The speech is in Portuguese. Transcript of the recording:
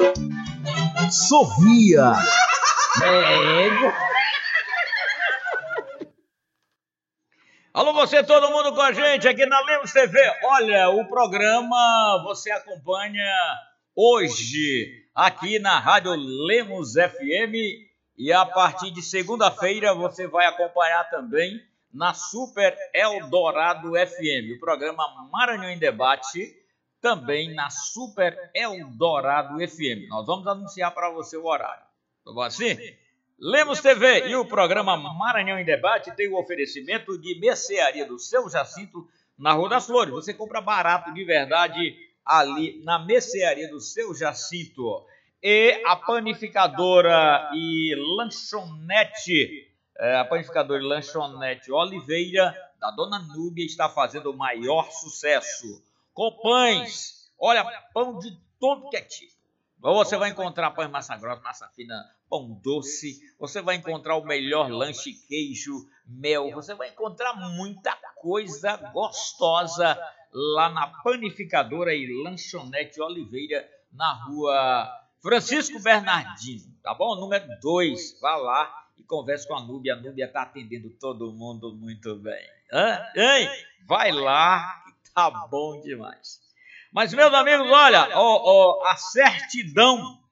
Sorria. Alô, você, todo mundo com a gente aqui na Lemos TV. Olha, o programa você acompanha hoje aqui na Rádio Lemos FM e a partir de segunda-feira você vai acompanhar também na Super Eldorado FM, o programa Maranhão em Debate, também na Super Eldorado FM. Nós vamos anunciar para você o horário. Tá bom assim? Lemos TV e o programa Maranhão em Debate tem o oferecimento de mercearia do Seu Jacinto na Rua das Flores. Você compra barato de verdade ali na mercearia do Seu Jacinto. E a panificadora e lanchonete, Oliveira, da Dona Núbia, está fazendo o maior sucesso. Com pães, olha, pão de todo que é tipo. Você vai encontrar pão de massa grossa, massa fina, pão doce. Você vai encontrar o melhor lanche, queijo, mel. Você vai encontrar muita coisa gostosa lá na panificadora e lanchonete Oliveira, na Rua Francisco Bernardino, tá bom? Número 2, vá lá e converse com a Núbia. A Núbia está atendendo todo mundo muito bem. Hein? Vai lá que tá bom demais. Mas, meus amigos, olha, a certidão